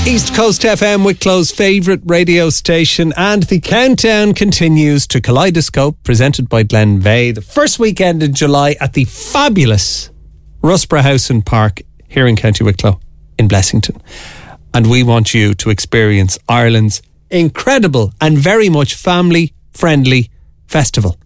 East Coast FM, Wicklow's favourite radio station, and the countdown continues to Kaleidoscope, presented by Glenveigh, the first weekend in July at the fabulous Rusperhausen Park here in County Wicklow in Blessington. And we want you to experience Ireland's incredible and very much family-friendly festival.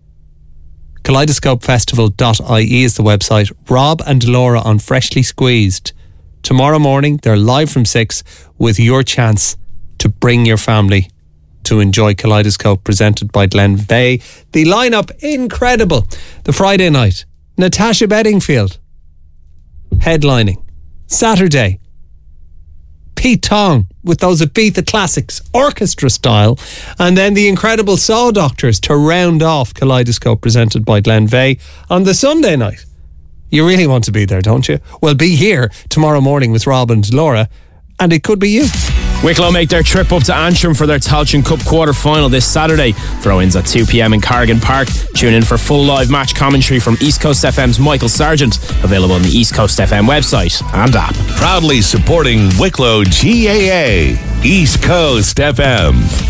KaleidoscopeFestival.ie is the website. Rob and Laura on Freshly Squeezed. Tomorrow morning, they're live from 6 with your chance to bring your family to enjoy Kaleidoscope, presented by Glenveigh. The lineup, incredible. The Friday night, Natasha Bedingfield headlining. Saturday, Pete Tong with those Ibiza classics, orchestra style. And then the incredible Saw Doctors to round off Kaleidoscope, presented by Glenveigh. On the Sunday night, you really want to be there, don't you? Well, be here tomorrow morning with Rob and Laura, and it could be you. Wicklow make their trip up to Antrim for their Tailteann Cup quarter-final this Saturday. Throw-ins at 2 p.m. in Carrigan Park. Tune in for full live match commentary from East Coast FM's Michael Sargent, available on the East Coast FM website and app. Proudly supporting Wicklow GAA, East Coast FM.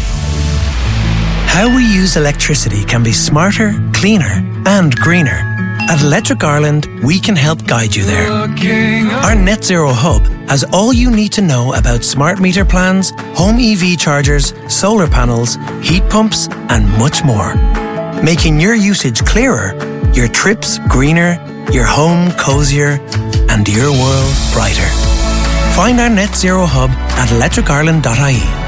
How we use electricity can be smarter, cleaner and greener. At Electric Ireland, we can help guide you there. Our Net Zero Hub has all you need to know about smart meter plans, home EV chargers, solar panels, heat pumps and much more. Making your usage clearer, your trips greener, your home cozier and your world brighter. Find our Net Zero Hub at electricireland.ie.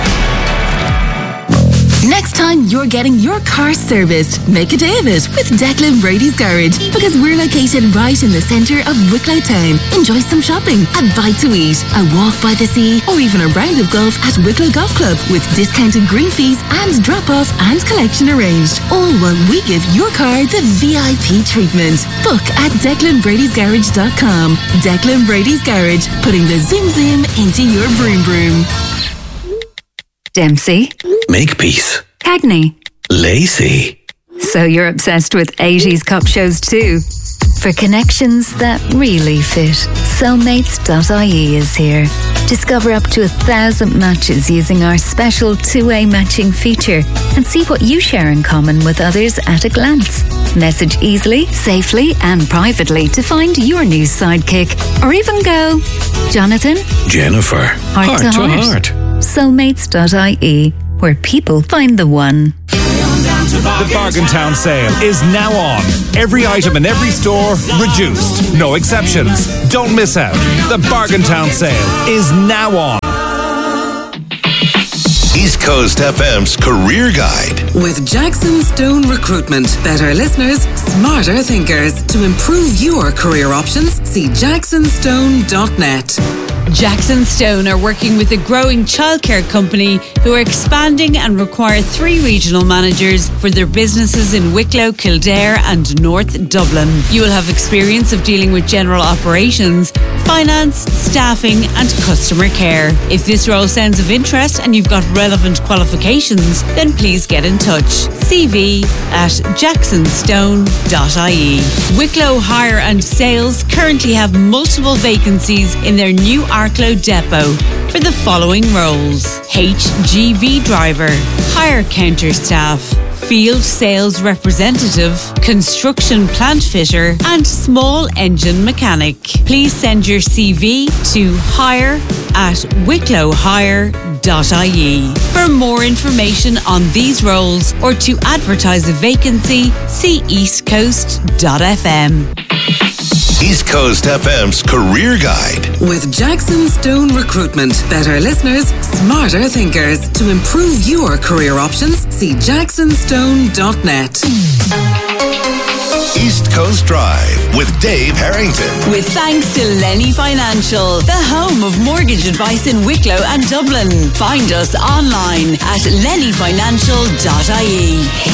Next time you're getting your car serviced, make a day of it with Declan Brady's Garage, because we're located right in the centre of Wicklow Town. Enjoy some shopping, a bite to eat, a walk by the sea, or even a round of golf at Wicklow Golf Club with discounted green fees and drop-off and collection arranged. All while we give your car the VIP treatment. Book at DeclanBrady'sGarage.com. Declan Brady's Garage, putting the zoom zoom into your broom broom. Dempsey. Makepeace. Cagney. Lacey. So you're obsessed with 80s cop shows too? For connections that really fit, Soulmates.ie is here. Discover up to 1,000 matches using our special two-way matching feature and see what you share in common with others at a glance. Message easily, safely and privately to find your new sidekick, or even go, Jonathan, Jennifer, heart to heart. Soulmates.ie, where people find the one. The Bargain Town sale is now on. Every item in every store reduced. No exceptions. Don't miss out. The Bargain Town sale is now on. East Coast FM's Career Guide. With Jackson Stone Recruitment. Better listeners, smarter thinkers. To improve your career options, see jacksonstone.net. Jackson Stone are working with a growing childcare company who are expanding and require 3 regional managers for their businesses in Wicklow, Kildare and North Dublin. You will have experience of dealing with general operations, finance, staffing and customer care. If this role sounds of interest and you've got relevant qualifications, then please get in touch. CV at jacksonstone.ie. Wicklow Hire and Sales currently have multiple vacancies in their new Arklow depot for the following roles: HGV driver, hire counter staff, field sales representative, construction plant fitter and small engine mechanic. Please send your CV to hire@wicklowhire.ie. For more information on these roles or to advertise a vacancy, see eastcoast.fm. East Coast FM's Career Guide. With Jackson Stone Recruitment. Better listeners, smarter thinkers. To improve your career options, see jacksonstone.net. East Coast Drive with Dave Harrington. With thanks to Lenny Financial, the home of mortgage advice in Wicklow and Dublin. Find us online at lennyfinancial.ie.